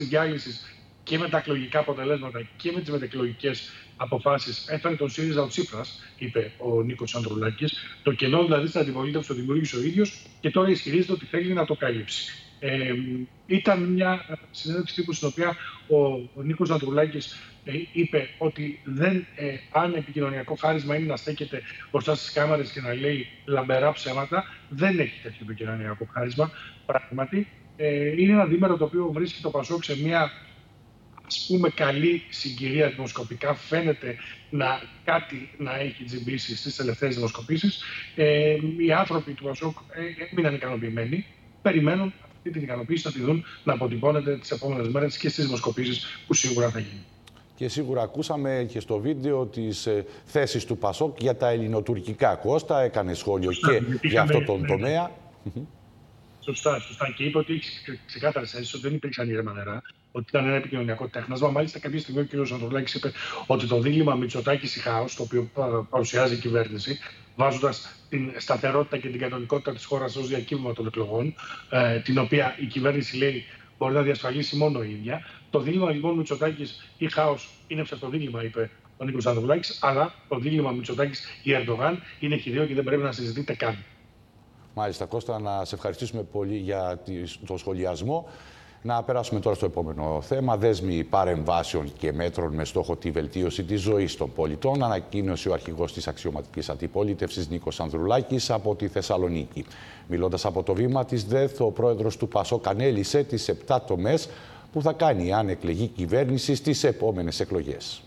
διάλυσης και με τα εκλογικά αποτελέσματα και με τις μετεκλογικές αποφάσεις έφερε τον ΣΥΡΙΖΑ ο Τσίπρας, είπε ο Νίκος Ανδρουλάκης. Το κενό δηλαδή στην αντιπολίτευση το δημιούργησε ο ίδιος και τώρα ισχυρίζεται ότι θέλει να το καλύψει. Ήταν μια συνέντευξη τύπου στην οποία ο Νίκος Ανδρουλάκης είπε ότι αν επικοινωνιακό χάρισμα είναι να στέκεται μπροστά στις κάμερες και να λέει λαμπερά ψέματα, δεν έχει τέτοιο επικοινωνιακό χάρισμα. Πράγματι, είναι ένα δίμερο το οποίο βρίσκει το Πασόκ σε μια, ας πούμε, καλή συγκυρία δημοσκοπικά. Φαίνεται κάτι να έχει τζιμπήσει στις τελευταίες δημοσκοπήσεις. Οι άνθρωποι του Πασόκ έμειναν ικανοποιημένοι. Περιμένουν αυτή την ικανοποίηση να τη δουν να αποτυπώνεται τις επόμενες μέρες και στις δημοσκοπήσεις που σίγουρα θα γίνουν. Και σίγουρα ακούσαμε και στο βίντεο τις θέσεις του Πασόκ για τα ελληνοτουρκικά. Κώστα έκανε σχόλιο και για αυτό τον τομέα. Σωστά. Και είπε ότι έχει ξεκάθαρες θέσεις, ότι δεν υπήρξαν ήρεμα νερά, ότι ήταν ένα επικοινωνιακό τέχνασμα. Μάλιστα, κάποια στιγμή ο κ. Ανδρουλάκης είπε ότι το δίλημμα Μητσοτάκης ή χάος, το οποίο παρουσιάζει η κυβέρνηση, βάζοντας την σταθερότητα και την κανονικότητα της χώρας ως διακύβευμα των εκλογών, την οποία η κυβέρνηση λέει μπορεί να διασφαλίσει μόνο η ίδια. Το δίλημμα λοιπόν Μητσοτάκης ή χάος είναι ψευτοδίλημμα, είπε ο Νίκος Ανδρουλάκης, αλλά το δίλημμα Μητσοτάκης ή Ερντογάν είναι χυδαίο και δεν πρέπει να συζητείται καν. Μάλιστα, Κώστα, να σε ευχαριστήσουμε πολύ για το σχολιασμό. Να περάσουμε τώρα στο επόμενο θέμα. Δέσμη παρεμβάσεων και μέτρων με στόχο τη βελτίωση της ζωής των πολιτών, ανακοίνωσε ο αρχηγός της αξιωματικής αντιπολίτευσης Νίκος Ανδρουλάκης από τη Θεσσαλονίκη. Μιλώντας από το βήμα της ΔΕΘ, ο πρόεδρος του Πασόκ ανέλησε τις 7 τομές που θα κάνει αν εκλεγεί κυβέρνηση στις επόμενες εκλογές.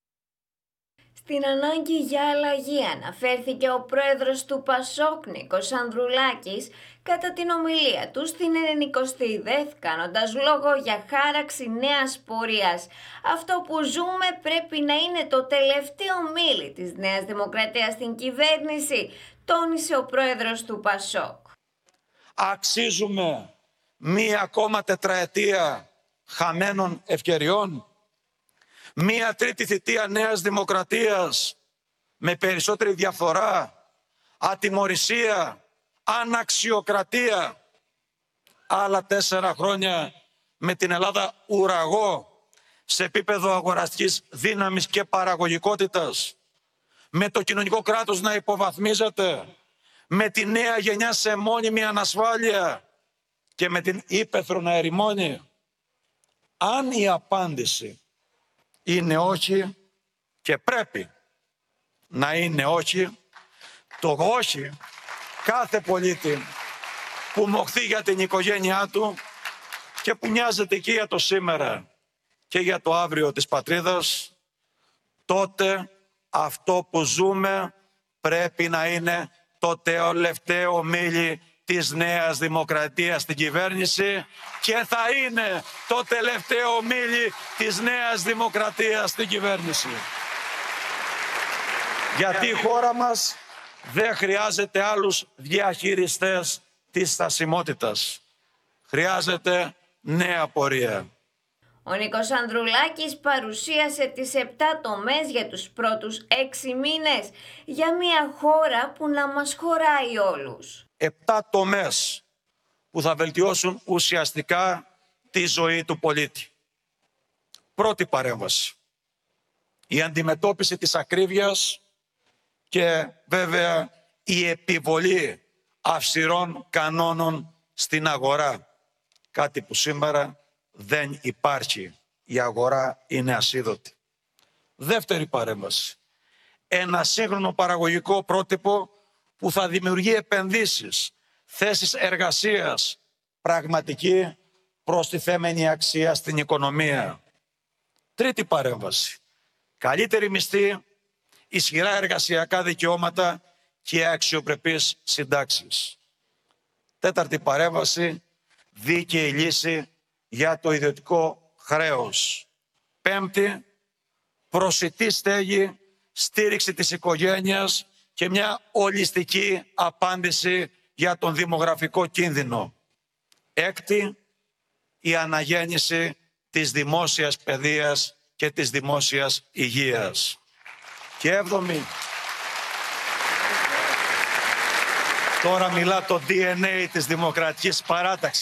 Στην ανάγκη για αλλαγή αναφέρθηκε ο πρόεδρος του Πασόκ Νίκος Ανδρουλάκης κατά την ομιλία του στην 90η ΔΕΘ, κάνοντας λόγο για χάραξη νέας πορείας. Αυτό που ζούμε πρέπει να είναι το τελευταίο μίλι της Νέας Δημοκρατίας στην κυβέρνηση, τόνισε ο πρόεδρος του Πασόκ. Αξίζουμε μία ακόμα τετραετία χαμένων ευκαιριών. Μία τρίτη θητεία Νέας Δημοκρατίας με περισσότερη διαφθορά, ατιμωρησία, αναξιοκρατία. Άλλα 4 χρόνια με την Ελλάδα ουραγό σε επίπεδο αγοραστικής δύναμης και παραγωγικότητας. Με το κοινωνικό κράτος να υποβαθμίζεται. Με τη νέα γενιά σε μόνιμη ανασφάλεια και με την ύπαιθρο να ερημώνει. Αν η απάντηση είναι όχι, και πρέπει να είναι όχι, το όχι κάθε πολίτη που μοχθεί για την οικογένειά του και που νοιάζεται και για το σήμερα και για το αύριο της πατρίδας, τότε αυτό που ζούμε πρέπει να είναι το τελευταίο μίλι της Νέας Δημοκρατίας στην κυβέρνηση και θα είναι το τελευταίο μίλι της Νέας Δημοκρατίας στην κυβέρνηση. Γιατί η χώρα μας δεν χρειάζεται άλλους διαχειριστές της στασιμότητας. Χρειάζεται νέα πορεία. Ο Νίκος Ανδρουλάκης παρουσίασε τις 7 τομές για τους πρώτους 6 μήνες για μια χώρα που να μας χωράει όλους. 7 τομές που θα βελτιώσουν ουσιαστικά τη ζωή του πολίτη. Πρώτη παρέμβαση. Η αντιμετώπιση της ακρίβειας και βέβαια η επιβολή αυστηρών κανόνων στην αγορά. Κάτι που σήμερα δεν υπάρχει. Η αγορά είναι ασίδωτη. Δεύτερη παρέμβαση. Ένα σύγχρονο παραγωγικό πρότυπο που θα δημιουργεί επενδύσεις, θέσεις εργασίας, πραγματική προστιθέμενη αξία στην οικονομία. Τρίτη παρέμβαση. Καλύτερη μισθή, ισχυρά εργασιακά δικαιώματα και αξιοπρεπείς συντάξεις. Τέταρτη παρέμβαση. Δίκαιη λύση για το ιδιωτικό χρέος. Πέμπτη. Προσιτή στέγη, στήριξη της οικογένειας και μια ολιστική απάντηση για τον δημογραφικό κίνδυνο. Έκτη, η αναγέννηση της δημόσιας παιδείας και της δημόσιας υγείας. Και έβδομη, τώρα μιλά το DNA της Δημοκρατικής Παράταξης.